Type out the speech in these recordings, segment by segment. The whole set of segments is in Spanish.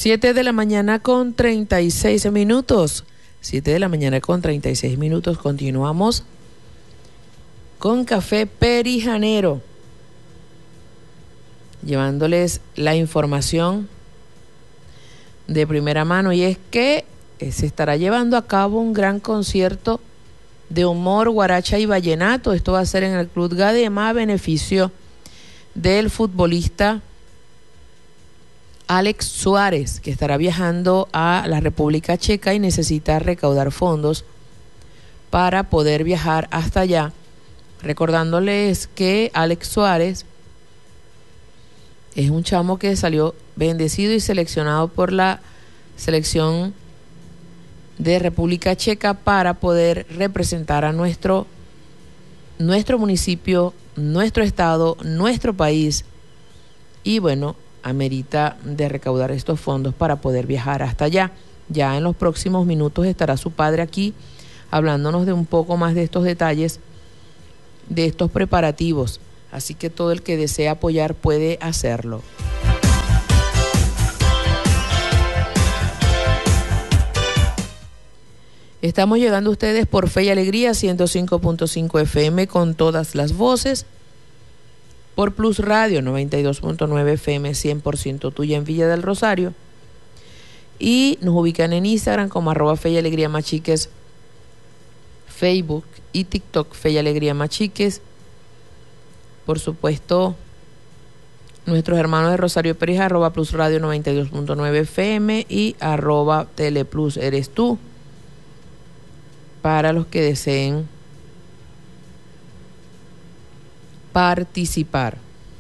7 de la mañana con 36 minutos. 7 de la mañana con 36 minutos. Continuamos con Café Perijanero, llevándoles la información de primera mano. Y es que se estará llevando a cabo un gran concierto de humor, guaracha y vallenato. Esto va a ser en el Club Gadema a beneficio del futbolista Alex Suárez, que estará viajando a la República Checa y necesita recaudar fondos para poder viajar hasta allá. Recordándoles que Alex Suárez es un chamo que salió bendecido y seleccionado por la selección de República Checa para poder representar a nuestro municipio, nuestro estado, nuestro país. Y bueno, amerita de recaudar estos fondos para poder viajar hasta allá. Ya en los próximos minutos estará su padre aquí hablándonos de un poco más de estos detalles, de estos preparativos. Así que todo el que desee apoyar puede hacerlo. Estamos llegando a ustedes por Fe y Alegría 105.5 FM con todas las voces, por Plus Radio 92.9 FM 100% tuya en Villa del Rosario, y nos ubican en Instagram como @Fe y Alegría Machiques, Facebook y TikTok Fe y Alegría Machiques. Por supuesto, nuestros hermanos de Rosario Perija, @Plus Radio 92.9 FM y @Teleplus Eres Tú, para los que deseen participar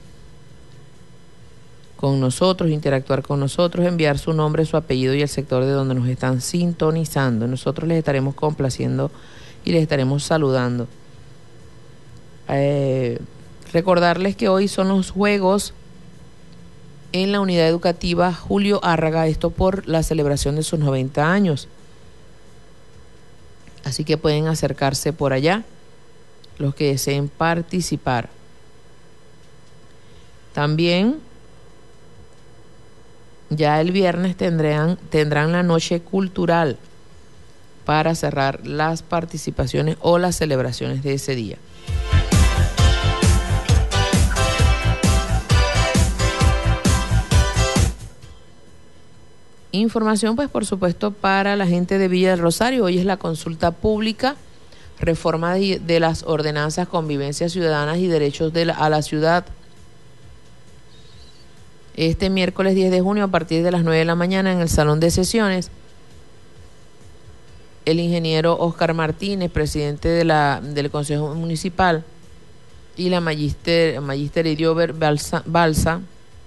con nosotros, interactuar con nosotros, enviar su nombre, su apellido y el sector de donde nos están sintonizando. Nosotros les estaremos complaciendo y les estaremos saludando. Recordarles que hoy son los juegos en la unidad educativa Julio Árraga, esto por la celebración de sus 90 años. Así que pueden acercarse por allá los que deseen participar. También ya el viernes tendrán la noche cultural para cerrar las participaciones o las celebraciones de ese día. Información, pues, por supuesto, para la gente de Villa del Rosario. Hoy es la consulta pública, reforma de las ordenanzas, convivencia ciudadanas y derechos a la ciudad. Este miércoles 10 de junio a partir de las 9 de la mañana en el Salón de Sesiones. El ingeniero Oscar Martínez, presidente del Consejo Municipal, y la magíster Idiober Balsán,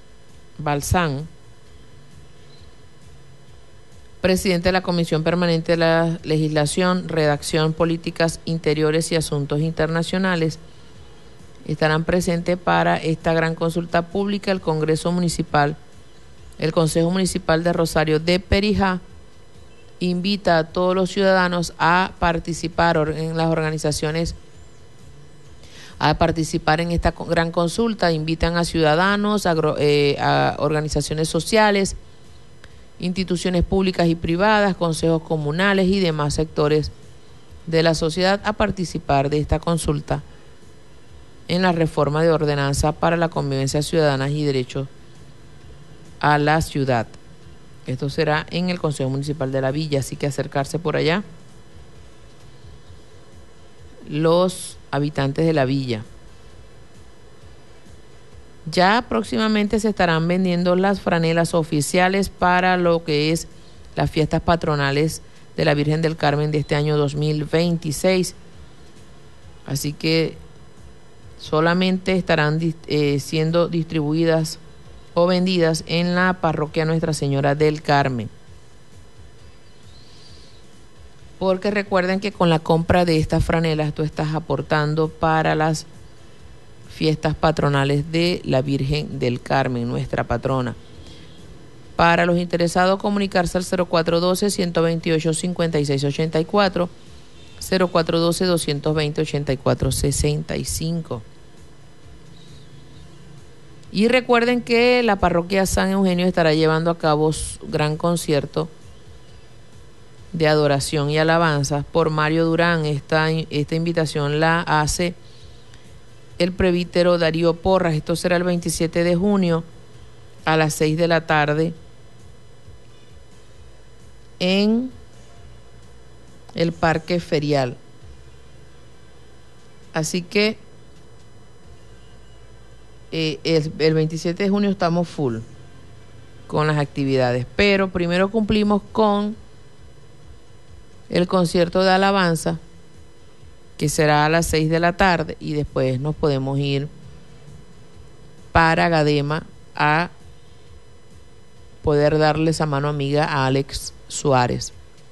presidente de la Comisión Permanente de la Legislación, Redacción, Políticas Interiores y Asuntos Internacionales, estarán presentes para esta gran consulta pública. El Consejo Municipal de Rosario de Perijá invita a todos los ciudadanos a participar en las organizaciones, a participar en esta gran consulta. Invitan a ciudadanos, a organizaciones sociales, instituciones públicas y privadas, consejos comunales y demás sectores de la sociedad a participar de esta consulta en la reforma de ordenanza para la convivencia ciudadana y derechos a la ciudad. Esto será en el Consejo Municipal de la Villa, así que acercarse por allá los habitantes de la villa. Ya próximamente se estarán vendiendo las franelas oficiales para lo que es las fiestas patronales de la Virgen del Carmen de este año 2026. Así que solamente estarán siendo distribuidas o vendidas en la parroquia Nuestra Señora del Carmen. Porque recuerden que con la compra de estas franelas tú estás aportando para las fiestas patronales de la Virgen del Carmen, nuestra patrona. Para los interesados, comunicarse al 0412-128-5684, 0412-220-8465. Y recuerden que la parroquia San Eugenio estará llevando a cabo su gran concierto de adoración y alabanza por Mario Durán. Esta invitación la hace el presbítero Darío Porras. Esto será el 27 de junio a las 6 de la tarde en el Parque Ferial. Así que el 27 de junio estamos full con las actividades, pero primero cumplimos con el concierto de alabanza, que será a las 6 de la tarde, y después nos podemos ir para Gadema a poder darle esa mano amiga a Alex Suárez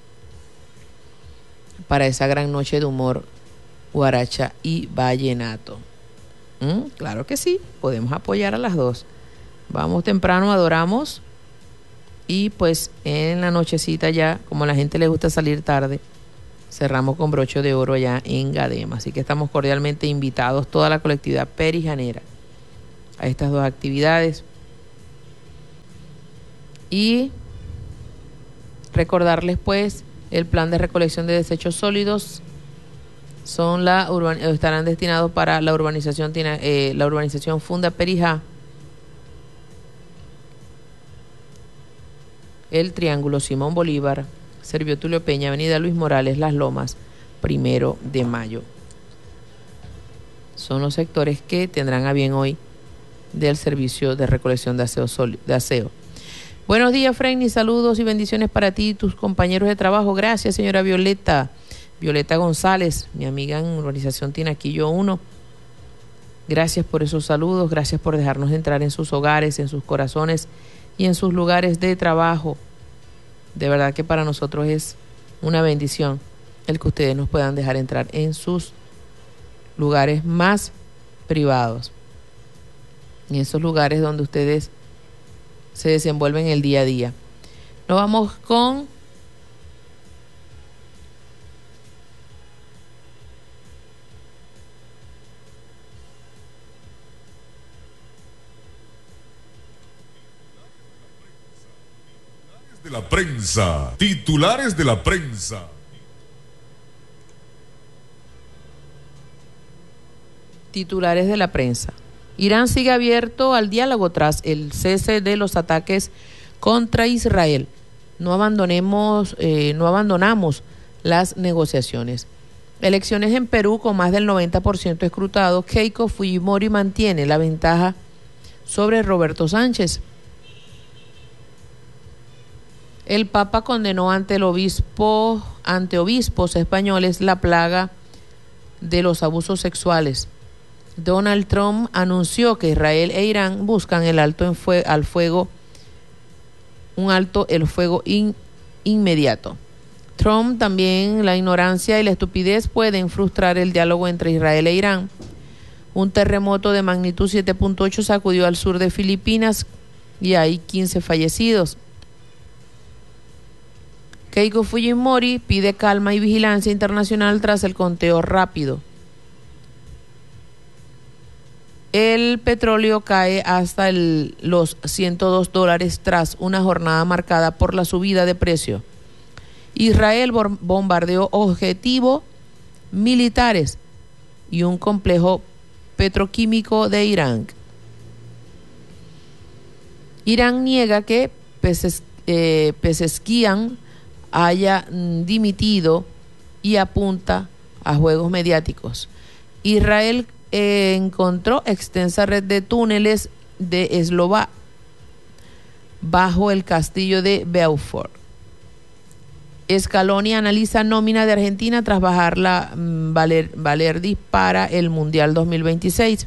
para esa gran noche de humor, guaracha y vallenato. Claro que sí, podemos apoyar a las dos. Vamos temprano, adoramos, y pues en la nochecita ya, como a la gente le gusta salir tarde, cerramos con broche de oro allá en Gadema. Así que estamos cordialmente invitados, toda la colectividad perijanera, a estas dos actividades. Y recordarles pues el plan de recolección de desechos sólidos estarán destinados para la urbanización Funda Perijá, el Triángulo Simón Bolívar, Servio Tulio Peña, Avenida Luis Morales, Las Lomas, 1 de Mayo. Son los sectores que tendrán a bien hoy del servicio de recolección de aseo. Buenos días, Frenny, saludos y bendiciones para ti y tus compañeros de trabajo. Gracias, señora Violeta González, mi amiga en Urbanización Tinaquillo 1. Gracias por esos saludos, gracias por dejarnos entrar en sus hogares, en sus corazones y en sus lugares de trabajo. De verdad que para nosotros es una bendición el que ustedes nos puedan dejar entrar en sus lugares más privados, en esos lugares donde ustedes se desenvuelven el día a día. Nos vamos con de la prensa, titulares de la prensa. Titulares de la prensa. Irán sigue abierto al diálogo tras el cese de los ataques contra Israel. No abandonamos las negociaciones. Elecciones en Perú con más del 90% escrutado. Keiko Fujimori mantiene la ventaja sobre Roberto Sánchez. El Papa condenó ante obispos españoles la plaga de los abusos sexuales. Donald Trump anunció que Israel e Irán buscan un alto el fuego inmediato. Trump también: la ignorancia y la estupidez pueden frustrar el diálogo entre Israel e Irán. Un terremoto de magnitud 7.8 sacudió al sur de Filipinas y hay 15 fallecidos. Keiko Fujimori pide calma y vigilancia internacional tras el conteo rápido. El petróleo cae hasta los $102 tras una jornada marcada por la subida de precio. Israel bombardeó objetivos militares y un complejo petroquímico de Irán. Irán niega que Pezeshkian haya dimitido y apunta a juegos mediáticos. Israel encontró extensa red de túneles de eslova bajo el castillo de Beaufort. Scaloni analiza nómina de Argentina tras bajar la Valerdi para el Mundial 2026.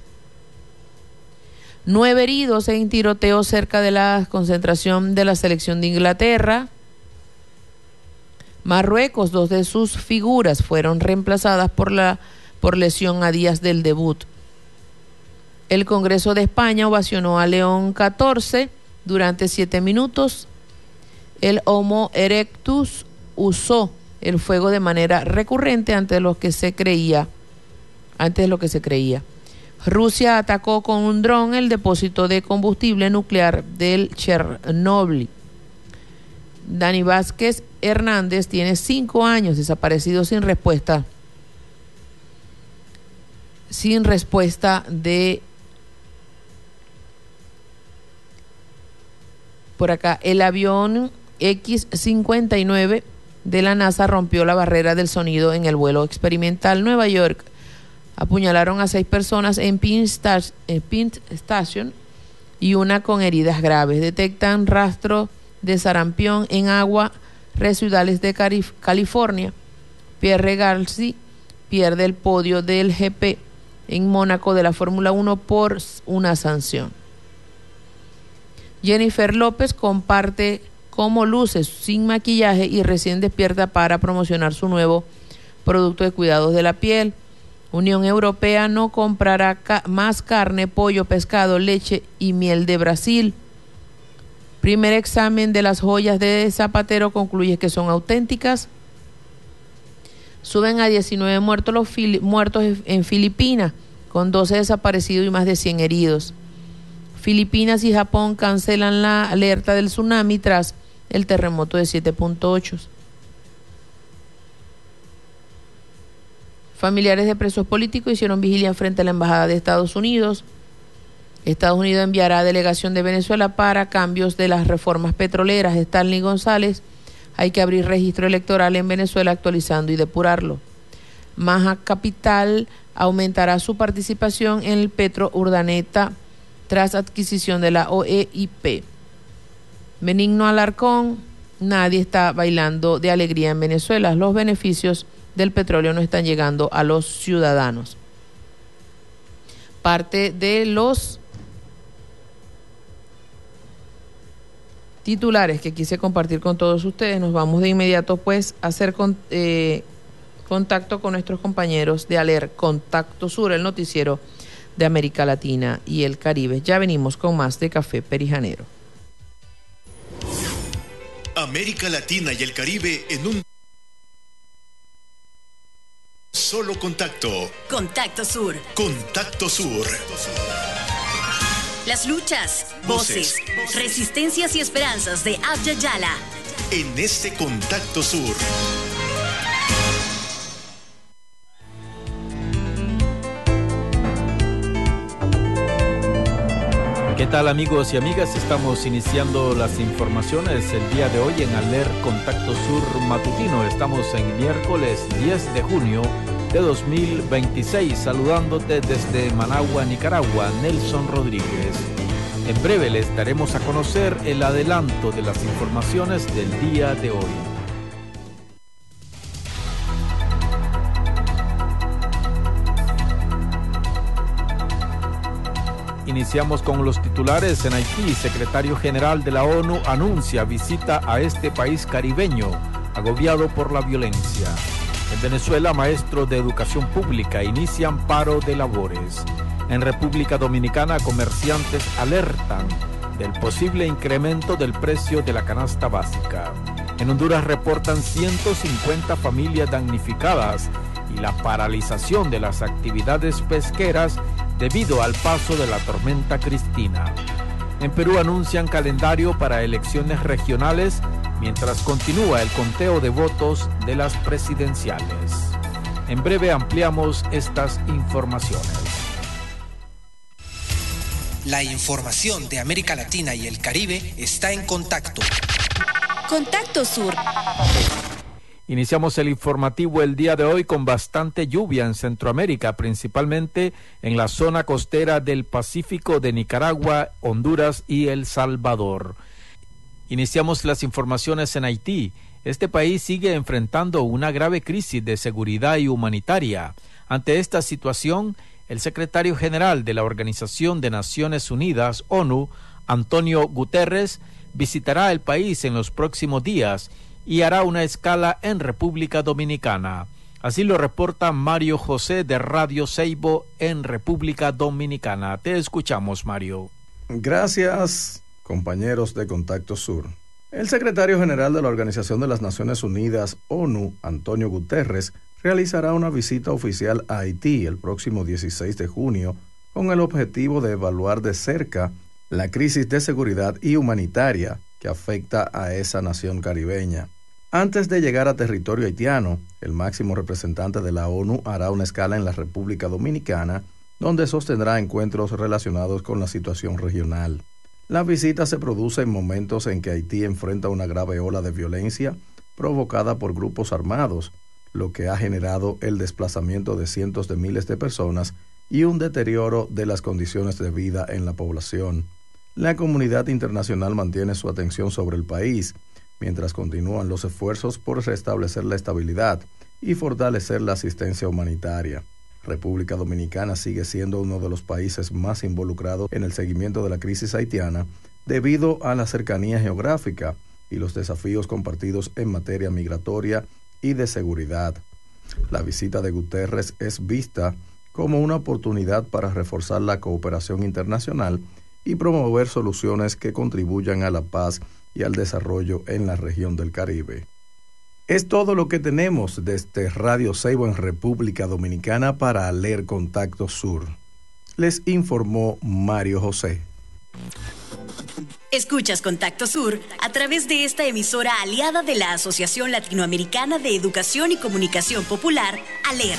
9 heridos en tiroteo cerca de la concentración de la selección de Inglaterra. Marruecos, 2 de sus figuras fueron reemplazadas por lesión a días del debut. El Congreso de España ovacionó a León XIV durante 7 minutos. El Homo erectus usó el fuego de manera recurrente antes de lo que se creía. Rusia atacó con un dron el depósito de combustible nuclear del Chernóbil. Dani Vázquez Hernández tiene 5 años desaparecido sin respuesta de... Por acá, el avión X-59 de la NASA rompió la barrera del sonido en el vuelo experimental Nueva York. Apuñalaron a 6 personas en Penn Station y una con heridas graves. Detectan rastro de sarampión en aguas residuales de California. Pierre Gasly pierde el podio del GP en Mónaco de la Fórmula 1 por una sanción. Jennifer López comparte cómo luce sin maquillaje y recién despierta para promocionar su nuevo producto de cuidados de la piel. Unión Europea no comprará más carne, pollo, pescado, leche y miel de Brasil. Primer examen de las joyas de Zapatero concluye que son auténticas. Suben a 19 muertos los muertos en Filipinas, con 12 desaparecidos y más de 100 heridos. Filipinas y Japón cancelan la alerta del tsunami tras el terremoto de 7.8. Familiares de presos políticos hicieron vigilia frente a la Embajada de Estados Unidos. Estados Unidos enviará delegación de Venezuela para cambios de las reformas petroleras. Stanley González: hay que abrir registro electoral en Venezuela, actualizando y depurarlo. Maja Capital aumentará su participación en el Petro Urdaneta tras adquisición de la OEIP. Benigno Alarcón: nadie está bailando de alegría en Venezuela. Los beneficios del petróleo no están llegando a los ciudadanos. Parte de los titulares que quise compartir con todos ustedes. Nos vamos de inmediato pues a hacer contacto con nuestros compañeros de ALER Contacto Sur, el noticiero de América Latina y el Caribe. Ya venimos con más de Café Perijanero. América Latina y el Caribe en un solo contacto. Contacto Sur. Contacto Sur. Las luchas, voces, resistencias y esperanzas de Abya Yala. En este Contacto Sur. ¿Qué tal, amigos y amigas? Estamos iniciando las informaciones el día de hoy en ALER Contacto Sur Matutino. Estamos en miércoles 10 de junio de 2026, saludándote desde Managua, Nicaragua, Nelson Rodríguez. En breve les daremos a conocer el adelanto de las informaciones del día de hoy. Iniciamos con los titulares. En Haití, secretario general de la ONU anuncia visita a este país caribeño, agobiado por la violencia. En Venezuela, maestros de educación pública inician paro de labores. En República Dominicana, comerciantes alertan del posible incremento del precio de la canasta básica. En Honduras reportan 150 familias damnificadas y la paralización de las actividades pesqueras debido al paso de la tormenta Cristina. En Perú anuncian calendario para elecciones regionales mientras continúa el conteo de votos de las presidenciales. En breve ampliamos estas informaciones. La información de América Latina y el Caribe está en Contacto. Contacto Sur. Iniciamos el informativo el día de hoy con bastante lluvia en Centroamérica, principalmente en la zona costera del Pacífico de Nicaragua, Honduras y El Salvador. Iniciamos las informaciones en Haití. Este país sigue enfrentando una grave crisis de seguridad y humanitaria. Ante esta situación, el secretario general de la Organización de Naciones Unidas, ONU, Antonio Guterres, visitará el país en los próximos días y hará una escala en República Dominicana. Así lo reporta Mario José de Radio Seibo en República Dominicana. Te escuchamos, Mario. Gracias, compañeros de Contacto Sur. El secretario general de la Organización de las Naciones Unidas, ONU, Antonio Guterres, realizará una visita oficial a Haití el próximo 16 de junio con el objetivo de evaluar de cerca la crisis de seguridad y humanitaria que afecta a esa nación caribeña. Antes de llegar a territorio haitiano, el máximo representante de la ONU hará una escala en la República Dominicana, donde sostendrá encuentros relacionados con la situación regional. La visita se produce en momentos en que Haití enfrenta una grave ola de violencia provocada por grupos armados, lo que ha generado el desplazamiento de cientos de miles de personas y un deterioro de las condiciones de vida en la población. La comunidad internacional mantiene su atención sobre el país, mientras continúan los esfuerzos por restablecer la estabilidad y fortalecer la asistencia humanitaria. República Dominicana sigue siendo uno de los países más involucrados en el seguimiento de la crisis haitiana debido a la cercanía geográfica y los desafíos compartidos en materia migratoria y de seguridad. La visita de Guterres es vista como una oportunidad para reforzar la cooperación internacional y promover soluciones que contribuyan a la paz y al desarrollo en la región del Caribe. Es todo lo que tenemos desde Radio Ceibo en República Dominicana para Aler Contacto Sur. Les informó Mario José. Escuchas Contacto Sur a través de esta emisora aliada de la Asociación Latinoamericana de Educación y Comunicación Popular, ALER.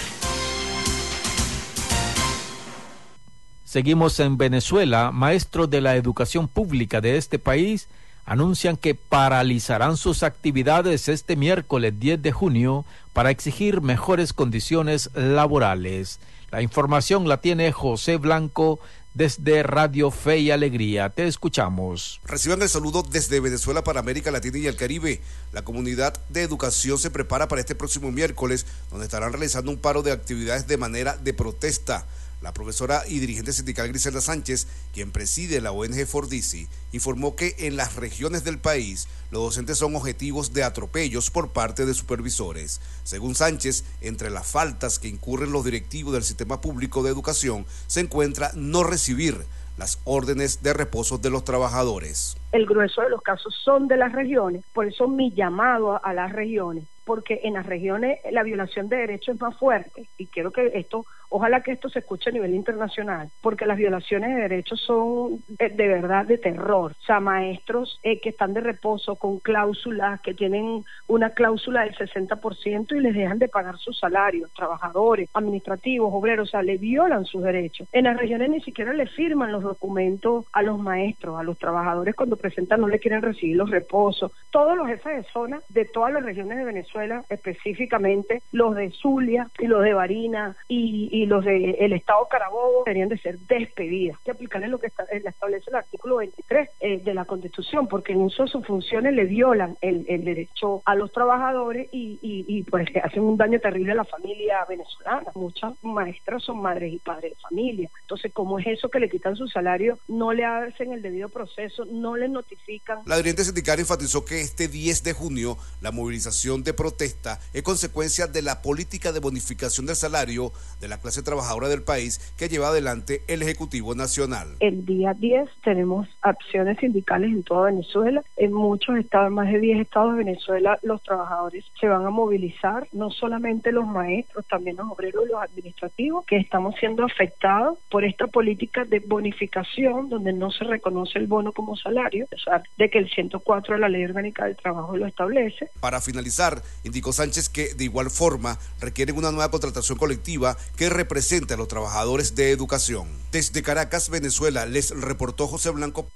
Seguimos en Venezuela. Maestros de la educación pública de este país anuncian que paralizarán sus actividades este miércoles 10 de junio para exigir mejores condiciones laborales. La información la tiene José Blanco desde Radio Fe y Alegría. Te escuchamos. Reciban el saludo desde Venezuela para América Latina y el Caribe. La comunidad de educación se prepara para este próximo miércoles, donde estarán realizando un paro de actividades de manera de protesta. La profesora y dirigente sindical Griselda Sánchez, quien preside la ONG Fordisi, informó que en las regiones del país los docentes son objetivos de atropellos por parte de supervisores. Según Sánchez, entre las faltas que incurren los directivos del sistema público de educación se encuentra no recibir las órdenes de reposo de los trabajadores. El grueso de los casos son de las regiones, por eso mi llamado a las regiones, porque en las regiones la violación de derechos es más fuerte, y quiero que ojalá que esto se escuche a nivel internacional, porque las violaciones de derechos son de verdad de terror. O sea, maestros que están de reposo con cláusulas, que tienen una cláusula del 60% y les dejan de pagar sus salarios, trabajadores, administrativos, obreros, o sea, le violan sus derechos. En las regiones ni siquiera le firman los documentos a los maestros, a los trabajadores cuando presentan no le quieren recibir los reposos. Todos los jefes de zona de todas las regiones de Venezuela, específicamente los de Zulia y los de Barinas y los del estado Carabobo, deberían de ser despedidas. Hay que aplicarles lo que establece el artículo 23 de la Constitución, porque en uso de sus funciones le violan el derecho a los trabajadores y pues le hacen un daño terrible a la familia venezolana. Muchas maestras son madres y padres de familia. Entonces, ¿cómo es eso que le quitan su salario? No le hacen el debido proceso, no le notifican. La dirigente sindical enfatizó que este 10 de junio la movilización de protesta es consecuencia de la política de bonificación del salario de la clase trabajadora del país que lleva adelante el Ejecutivo Nacional. El día 10 tenemos acciones sindicales en toda Venezuela, en muchos estados, más de 10 estados de Venezuela, los trabajadores se van a movilizar, no solamente los maestros, también los obreros y los administrativos, que estamos siendo afectados por esta política de bonificación, donde no se reconoce el bono como salario, o sea, de que el 104 de la Ley Orgánica del Trabajo lo establece. Para finalizar, indicó Sánchez que de igual forma requieren una nueva contratación colectiva que represente a los trabajadores de educación. Desde Caracas, Venezuela, les reportó José Blanco.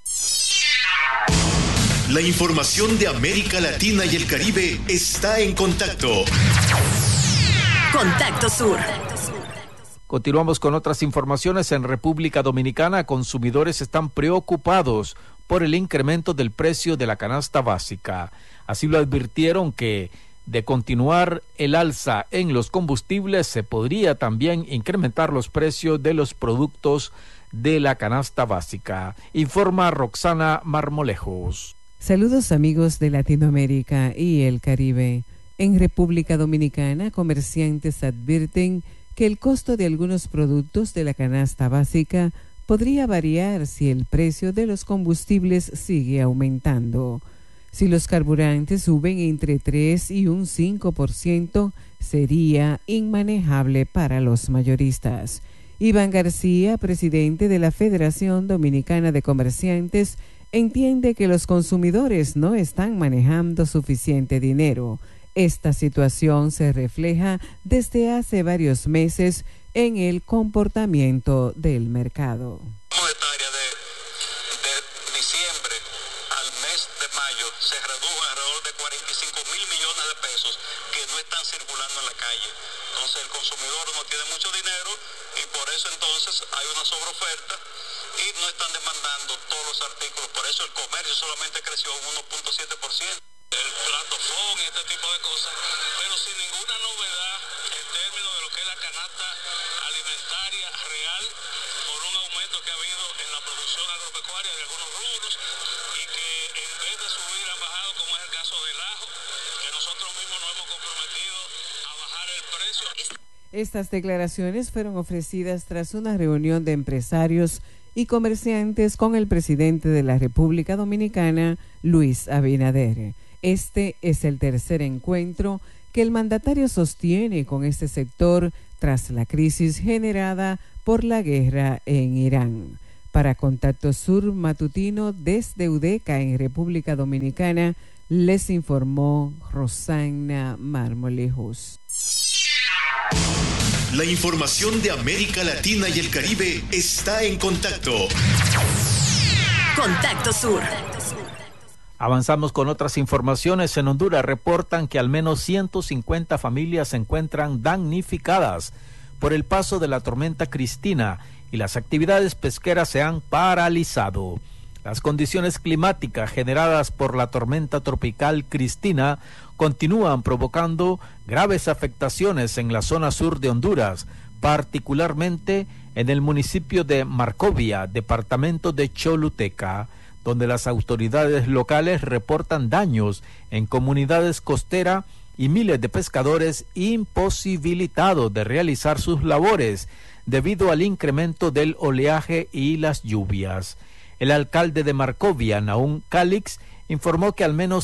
La información de América Latina y el Caribe está en Contacto. Contacto Sur. Continuamos con otras informaciones. En República Dominicana, consumidores están preocupados por el incremento del precio de la canasta básica. Así lo advirtieron que, de continuar el alza en los combustibles, se podría también incrementar los precios de los productos de la canasta básica. Informa Roxana Marmolejos. Saludos amigos de Latinoamérica y el Caribe. En República Dominicana, comerciantes advierten que el costo de algunos productos de la canasta básica podría variar si el precio de los combustibles sigue aumentando. Si los carburantes suben entre 3 y un 5%, sería inmanejable para los mayoristas. Iván García, presidente de la Federación Dominicana de Comerciantes, entiende que los consumidores no están manejando suficiente dinero. Esta situación se refleja desde hace varios meses en el comportamiento del mercado. Monetaria de diciembre al mes de mayo se redujo alrededor de 45 mil millones de pesos que no están circulando en la calle. Entonces el consumidor no tiene mucho dinero y por eso entonces hay una sobreoferta y no están demandando todos los artículos. Por eso el comercio solamente creció un 1.7%. El platofón y este tipo de cosas, pero sin ninguna novedad en términos de lo que es la canasta alimentaria real por un aumento que ha habido en la producción agropecuaria de algunos rubros y que en vez de subir han bajado, como es el caso del ajo, que nosotros mismos nos hemos comprometido a bajar el precio. Estas declaraciones fueron ofrecidas tras una reunión de empresarios y comerciantes con el presidente de la República Dominicana, Luis Abinader. Este es el tercer encuentro que el mandatario sostiene con este sector tras la crisis generada por la guerra en Irán. Para Contacto Sur Matutino desde Udeca en República Dominicana, les informó Rosana Marmolejos. La información de América Latina y el Caribe está en Contacto. Contacto Sur. Avanzamos con otras informaciones. En Honduras reportan que al menos 150 familias se encuentran damnificadas por el paso de la tormenta Cristina y las actividades pesqueras se han paralizado. Las condiciones climáticas generadas por la tormenta tropical Cristina continúan provocando graves afectaciones en la zona sur de Honduras, particularmente en el municipio de Marcovia, departamento de Choluteca, donde las autoridades locales reportan daños en comunidades costeras y miles de pescadores imposibilitados de realizar sus labores debido al incremento del oleaje y las lluvias. El alcalde de Marcovia, Naum Calix, informó que al menos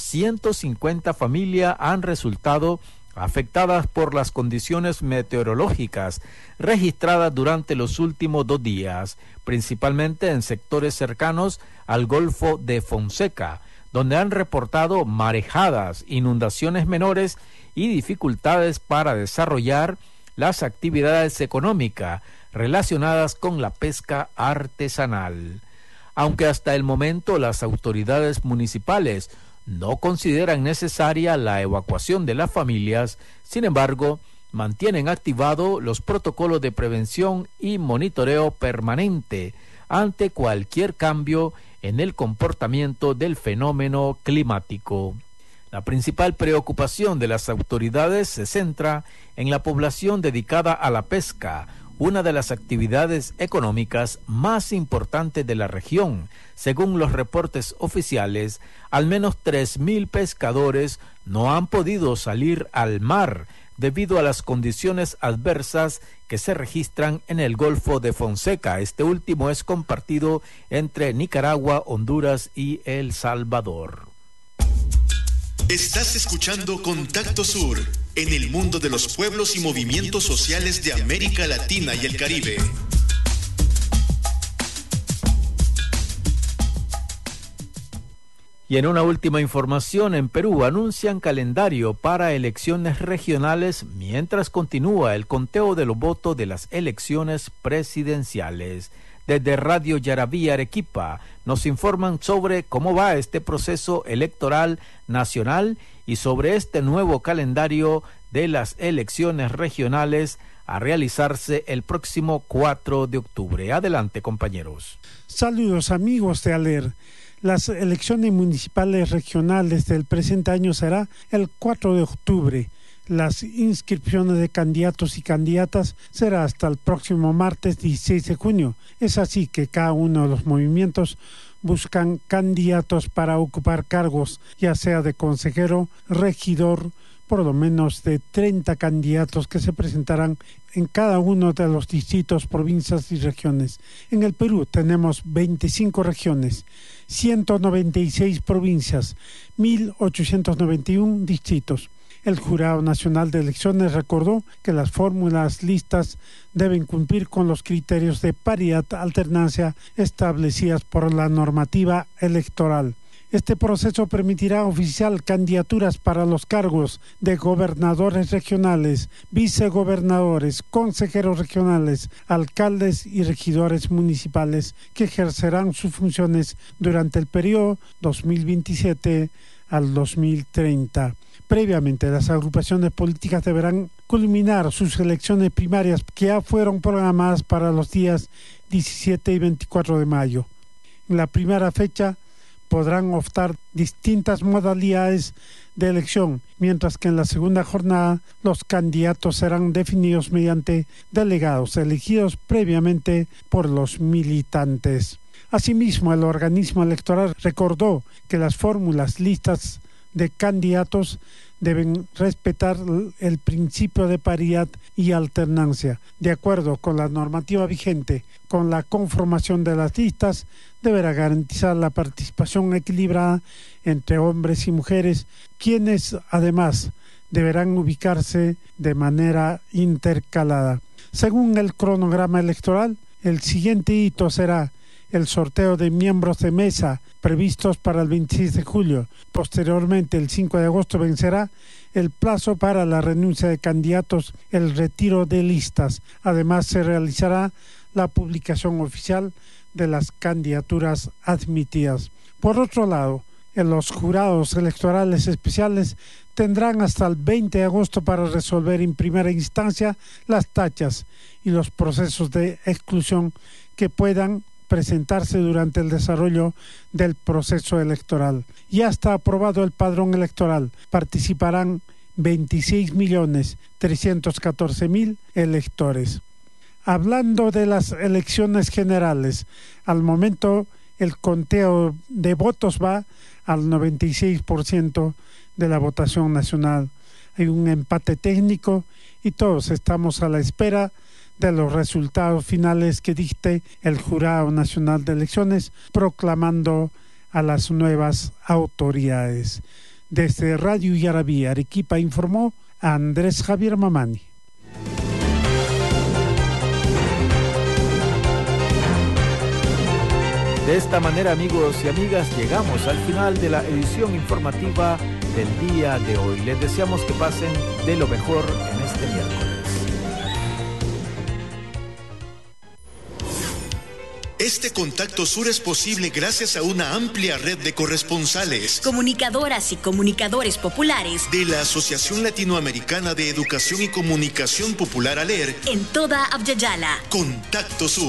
150 familias han resultado afectadas por las condiciones meteorológicas registradas durante los últimos 2 días, principalmente en sectores cercanos al Golfo de Fonseca, donde han reportado marejadas, inundaciones menores y dificultades para desarrollar las actividades económicas relacionadas con la pesca artesanal. Aunque hasta el momento las autoridades municipales no consideran necesaria la evacuación de las familias, sin embargo, mantienen activados los protocolos de prevención y monitoreo permanente ante cualquier cambio en el comportamiento del fenómeno climático. La principal preocupación de las autoridades se centra en la población dedicada a la pesca, una de las actividades económicas más importantes de la región. Según los reportes oficiales, al menos 3,000 pescadores no han podido salir al mar debido a las condiciones adversas que se registran en el Golfo de Fonseca. Este último es compartido entre Nicaragua, Honduras y El Salvador. Estás escuchando Contacto Sur, en el mundo de los pueblos y movimientos sociales de América Latina y el Caribe. Y en una última información, en Perú anuncian calendario para elecciones regionales mientras continúa el conteo de los votos de las elecciones presidenciales. Desde Radio Yarabí Arequipa nos informan sobre cómo va este proceso electoral nacional y sobre este nuevo calendario de las elecciones regionales a realizarse el próximo 4 de octubre. Adelante, compañeros. Saludos, amigos de ALER. Las elecciones municipales regionales del presente año será el 4 de octubre. Las inscripciones de candidatos y candidatas será hasta el próximo martes 16 de junio. Es así que cada uno de los movimientos buscan candidatos para ocupar cargos, ya sea de consejero, regidor, por lo menos de 30 candidatos que se presentarán en cada uno de los distritos, provincias y regiones. En el Perú tenemos 25 regiones, 196 provincias, 1.891 distritos. El Jurado Nacional de Elecciones recordó que las fórmulas listas deben cumplir con los criterios de paridad alternancia establecidas por la normativa electoral. Este proceso permitirá oficiar candidaturas para los cargos de gobernadores regionales, vicegobernadores, consejeros regionales, alcaldes y regidores municipales que ejercerán sus funciones durante el periodo 2027 al 2030. Previamente, las agrupaciones políticas deberán culminar sus elecciones primarias que ya fueron programadas para los días 17 y 24 de mayo. En la primera fecha podrán optar distintas modalidades de elección, mientras que en la segunda jornada los candidatos serán definidos mediante delegados elegidos previamente por los militantes. Asimismo, el organismo electoral recordó que las fórmulas listas de candidatos deben respetar el principio de paridad y alternancia. De acuerdo con la normativa vigente, con la conformación de las listas, deberá garantizar la participación equilibrada entre hombres y mujeres, quienes además deberán ubicarse de manera intercalada. Según el cronograma electoral, el siguiente hito será el sorteo de miembros de mesa previstos para el 26 de julio. Posteriormente, el 5 de agosto vencerá el plazo para la renuncia de candidatos, el retiro de listas. Además, se realizará la publicación oficial de las candidaturas admitidas. Por otro lado, los jurados electorales especiales tendrán hasta el 20 de agosto para resolver en primera instancia las tachas y los procesos de exclusión que puedan presentarse durante el desarrollo del proceso electoral. Ya está aprobado el padrón electoral. Participarán 26.314.000 electores. Hablando de las elecciones generales, al momento el conteo de votos va al 96% de la votación nacional. Hay un empate técnico y todos estamos a la espera de los resultados finales que dicte el Jurado Nacional de Elecciones, proclamando a las nuevas autoridades. Desde Radio Yarabí, Arequipa, informó Andrés Javier Mamani. De esta manera, amigos y amigas, llegamos al final de la edición informativa del día de hoy. Les deseamos que pasen de lo mejor en este miércoles. Este Contacto Sur es posible gracias a una amplia red de corresponsales, comunicadoras y comunicadores populares de la Asociación Latinoamericana de Educación y Comunicación Popular ALER en toda Abya-Yala. Contacto Sur.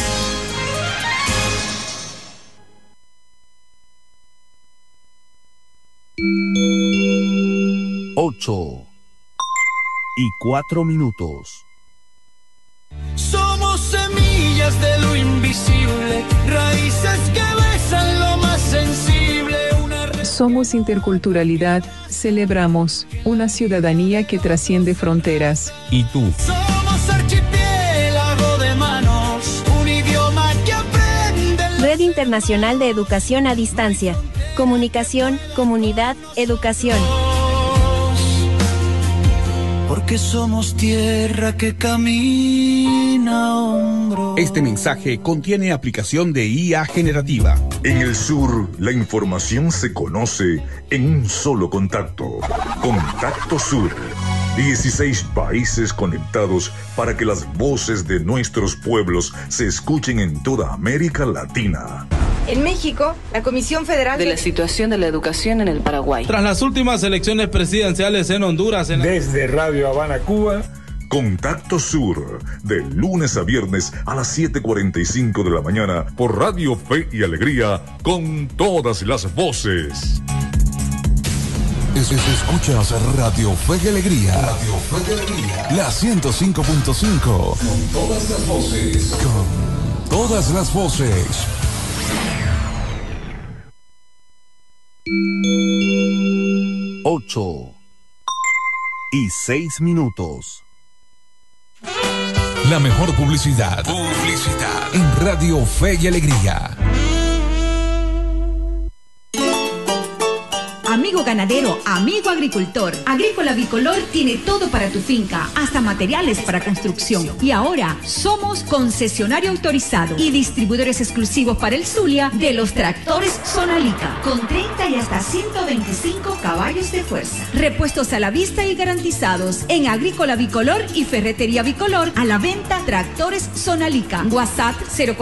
Ocho y 4 minutos. Somos semillas de lo invisible, raíces que besan lo más sensible. Somos interculturalidad, celebramos una ciudadanía que trasciende fronteras. ¿Y tú? Somos archipiélago de manos, un idioma que aprende. Red Internacional de Educación a Distancia. Comunicación, comunidad, educación. Porque somos tierra que camina a hombros. Este mensaje contiene aplicación de IA generativa. En el sur, la información se conoce en un solo contacto. Contacto Sur. 16 países conectados para que las voces de nuestros pueblos se escuchen en toda América Latina. En México, la Comisión Federal de la situación de la educación en el Paraguay. Tras las últimas elecciones presidenciales en Honduras. Desde Radio Habana, Cuba. Contacto Sur, de lunes a viernes a las 7:45 de la mañana por Radio Fe y Alegría, con todas las voces. Escuchas Radio Fe y Alegría. Radio Fe y Alegría. La 105.5. Con todas las voces. Con todas las voces. Ocho y 6 minutos. La mejor publicidad. En Radio Fe y Alegría. amigo ganadero, amigo agricultor. Agrícola Bicolor tiene todo para tu finca, hasta materiales para construcción. Y ahora somos concesionario autorizado y distribuidores exclusivos para el Zulia de los tractores Sonalica, con 30 y hasta 125 caballos de fuerza. Repuestos a la vista y garantizados en Agrícola Bicolor y Ferretería Bicolor. A la venta, tractores Sonalica. WhatsApp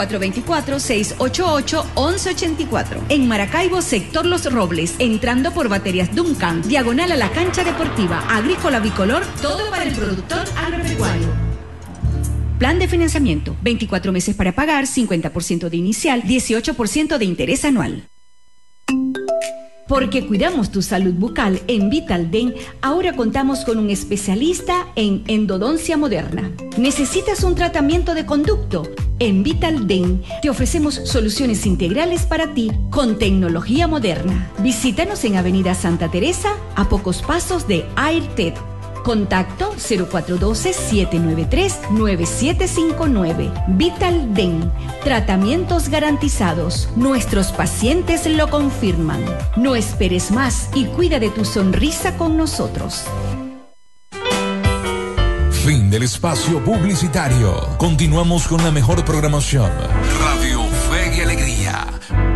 0424-688-1184. En Maracaibo, sector Los Robles, entrando por Baterías Duncan, diagonal a la cancha deportiva. Agrícola Bicolor, todo para el productor agropecuario. Plan de financiamiento, 24 meses para pagar, 50% de inicial, 18% de interés anual. Porque cuidamos tu salud bucal en Vitalden, ahora contamos con un especialista en endodoncia moderna. ¿Necesitas un tratamiento de conducto? En Vitalden te ofrecemos soluciones integrales para ti con tecnología moderna. Visítanos en Avenida Santa Teresa, a pocos pasos de AirTed. Contacto 0412-793-9759. Vitalden. Tratamientos garantizados. Nuestros pacientes lo confirman. No esperes más y cuida de tu sonrisa con nosotros. Fin del espacio publicitario. Continuamos con la mejor programación. Radio Fe y Alegría.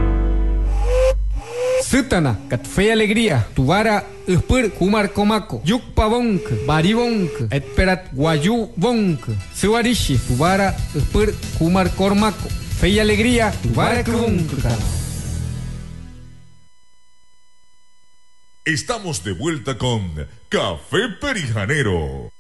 Sutana, kat fe alegría, tuvara uspur kumar komako, yuk pavonk, baribonk, etperat guayu bonk, suarishi, tuvara uspur kumar kormako, fe y alegría, tuvara kubonk. Estamos de vuelta con Café Perijanero.